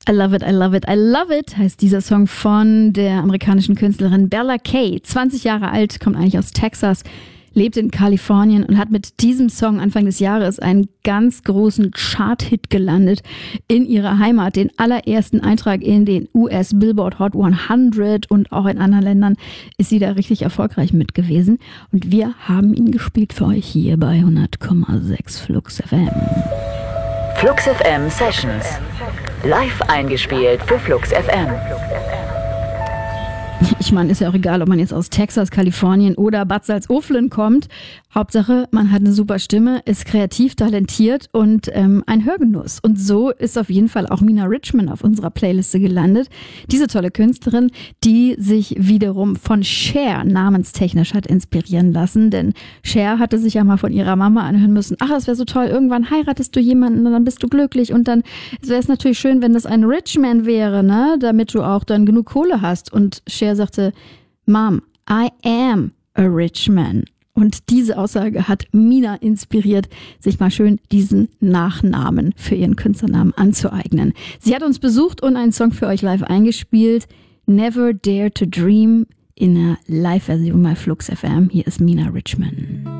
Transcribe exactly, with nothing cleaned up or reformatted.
I love it, I love it, I love it heißt dieser Song von der amerikanischen Künstlerin Bella Kay. zwanzig Jahre alt, kommt eigentlich aus Texas, lebt in Kalifornien und hat mit diesem Song Anfang des Jahres einen ganz großen Chart-Hit gelandet in ihrer Heimat. Den allerersten Eintrag in den U S Billboard Hot hundert und auch in anderen Ländern ist sie da richtig erfolgreich mit gewesen. Und wir haben ihn gespielt für euch hier bei hundert Komma sechs Flux F M. Flux F M Sessions. Live eingespielt für Flux F M. Ich meine, ist ja auch egal, ob man jetzt aus Texas, Kalifornien oder Bad Salzuflen kommt. Hauptsache, man hat eine super Stimme, ist kreativ, talentiert und ähm, ein Hörgenuss. Und so ist auf jeden Fall auch Mina Richman auf unserer Playliste gelandet. Diese tolle Künstlerin, die sich wiederum von Cher namenstechnisch hat inspirieren lassen. Denn Cher hatte sich ja mal von ihrer Mama anhören müssen, ach, es wäre so toll, irgendwann heiratest du jemanden und dann bist du glücklich. Und dann wäre es natürlich schön, wenn das ein Richman wäre, ne, damit du auch dann genug Kohle hast. Und Cher sagte, Mom, I am a rich man. Und diese Aussage hat Mina inspiriert, sich mal schön diesen Nachnamen für ihren Künstlernamen anzueignen. Sie hat uns besucht und einen Song für euch live eingespielt. Never Dare to Dream in einer Live-Version bei Flux F M. Hier ist Mina Richman.